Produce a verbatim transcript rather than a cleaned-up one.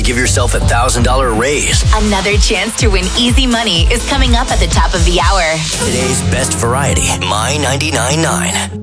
to give yourself a one thousand dollars raise. Another chance to win easy money is coming up at the top of the hour. Today's best variety, My ninety-nine point nine.